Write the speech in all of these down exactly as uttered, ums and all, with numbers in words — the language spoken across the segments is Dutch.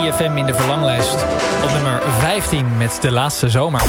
drie F M in de verlanglijst. Op nummer vijftien met De Laatste Zomer.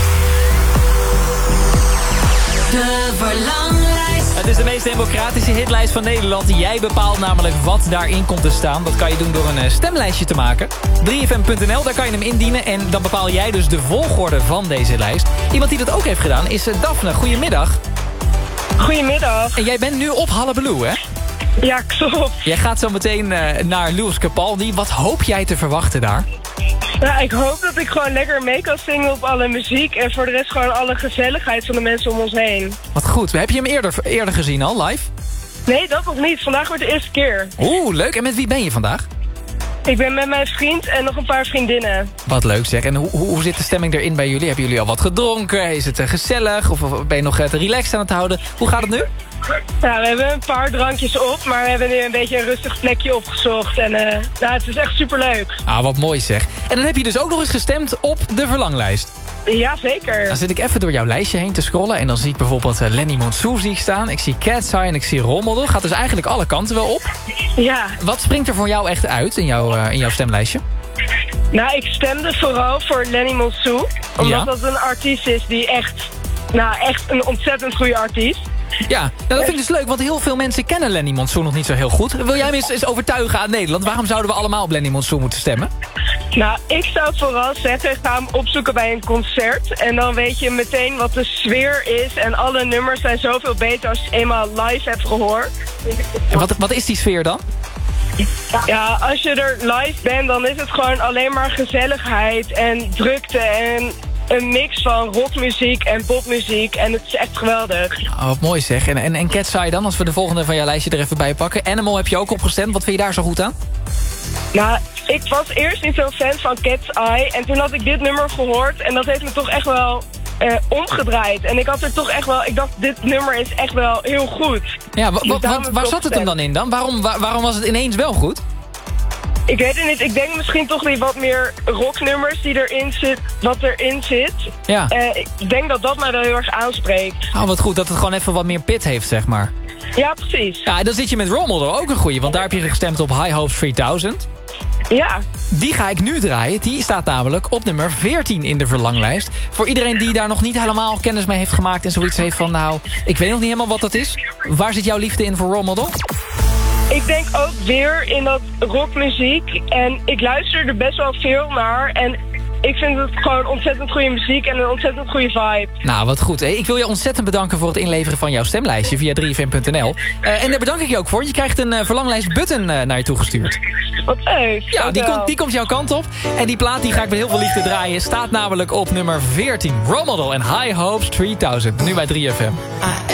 De verlanglijst. Het is de meest democratische hitlijst van Nederland. Jij bepaalt namelijk wat daarin komt te staan. Dat kan je doen door een stemlijstje te maken. drie F M punt n l, daar kan je hem indienen. En dan bepaal jij dus de volgorde van deze lijst. Iemand die dat ook heeft gedaan is Daphne. Goedemiddag. Goedemiddag. En jij bent nu op Hullabaloo, hè? Ja, klopt. Jij gaat zo meteen uh, naar Lewis Capaldi. Wat hoop jij te verwachten daar? Nou, ik hoop dat ik gewoon lekker mee kan zingen op alle muziek. En voor de rest gewoon alle gezelligheid van de mensen om ons heen. Wat goed. Heb je hem eerder, eerder gezien al, live? Nee, dat nog niet. Vandaag wordt de eerste keer. Oeh, leuk. En met wie ben je vandaag? Ik ben met mijn vriend en nog een paar vriendinnen. Wat leuk zeg. En hoe, hoe zit de stemming erin bij jullie? Hebben jullie al wat gedronken? Is het uh, gezellig? Of, of ben je nog uh, te relaxed aan het houden? Hoe gaat het nu? Nou, we hebben een paar drankjes op, maar we hebben nu een beetje een rustig plekje opgezocht. En uh, nou, het is echt superleuk. Ah, wat mooi zeg. En dan heb je dus ook nog eens gestemd op de verlanglijst. Ja, zeker. Dan zit ik even door jouw lijstje heen te scrollen. En dan zie ik bijvoorbeeld uh, Lenny Monsoor zie ik staan. Ik zie Cat's Eye en ik zie Rommel. Gaat dus eigenlijk alle kanten wel op. Ja. Wat springt er voor jou echt uit in, jouw, uh, in jouw stemlijstje? Nou, ik stemde vooral voor Lenny Monsoor. Omdat Ja? dat een artiest is die echt, nou, echt een ontzettend goede artiest. Ja, nou, dat vind ik dus leuk, want heel veel mensen kennen Lenny Monsoor nog niet zo heel goed. Wil jij hem eens, eens overtuigen aan Nederland? Waarom zouden we allemaal op Lenny Monsoor moeten stemmen? Nou, ik zou vooral zeggen, ga hem opzoeken bij een concert. En dan weet je meteen wat de sfeer is. En alle nummers zijn zoveel beter als je het eenmaal live hebt gehoord. En wat, wat is die sfeer dan? Ja, als je er live bent, dan is het gewoon alleen maar gezelligheid en drukte en een mix van rockmuziek en popmuziek. En het is echt geweldig. Oh, wat mooi zeg. En, en, en Cat's Eye dan, als we de volgende van jouw lijstje er even bij pakken. Animal heb je ook opgestemd. Wat vind je daar zo goed aan? Nou, ik was eerst niet zo'n fan van Cat's Eye. En toen had ik dit nummer gehoord. En dat heeft me toch echt wel uh, omgedraaid. En ik had er toch echt wel... Ik dacht, dit nummer is echt wel heel goed. Ja, wa, Dus wa, daarom wa, heb waar ik zat het hem dan in dan? Waarom, waar, waarom was het ineens wel goed? Ik weet het niet. Ik denk misschien toch die wat meer rocknummers die erin zit, wat erin zit. Ja. Uh, ik denk dat dat mij wel heel erg aanspreekt. Oh, wat goed dat het gewoon even wat meer pit heeft, zeg maar. Ja, precies. Ja, en dan zit je met Role Model ook een goeie, want daar heb je gestemd op High Hopes drieduizend. Ja. Die ga ik nu draaien. Die staat namelijk op nummer veertien in de verlanglijst. Voor iedereen die daar nog niet helemaal kennis mee heeft gemaakt en zoiets heeft van, nou, ik weet nog niet helemaal wat dat is. Waar zit jouw liefde in voor Role Model? Ik denk ook weer in dat rockmuziek. En ik luister er best wel veel naar. En ik vind het gewoon ontzettend goede muziek en een ontzettend goede vibe. Nou, wat goed. Hè? Ik wil je ontzettend bedanken voor het inleveren van jouw stemlijstje via drie F M punt n l. Uh, en daar bedank ik je ook voor. Je krijgt een uh, verlanglijst-button uh, naar je toegestuurd. Wat leuk. Ja, die komt, die komt jouw kant op. En die plaat die ga ik met heel veel liefde draaien. Staat namelijk op nummer veertien. Role Model en High Hopes drieduizend. Nu bij drie F M.